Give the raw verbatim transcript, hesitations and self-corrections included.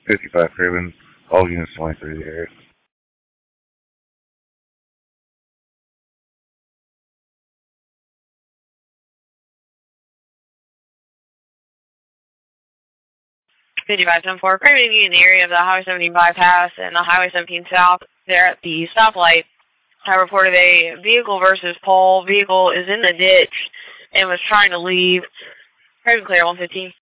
fifty-five Craven. All units twenty through the area. fifty-five ten four, Craven in the area of the Highway seventy-five pass and the Highway seventeen south. They're at the stoplight. I reported a vehicle versus pole. Vehicle is in the ditch and was trying to leave. Craven clear one fifteen.